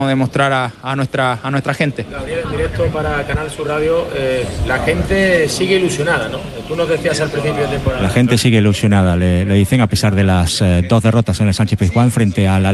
demostrar a nuestra gente. Gabriel, en directo para Canal Sur Radio, la gente sigue ilusionada, ¿no? Tú nos decías al principio de temporada. La gente sigue ilusionada, le dicen, a pesar de las 2 derrotas en el Sánchez Pizjuán frente al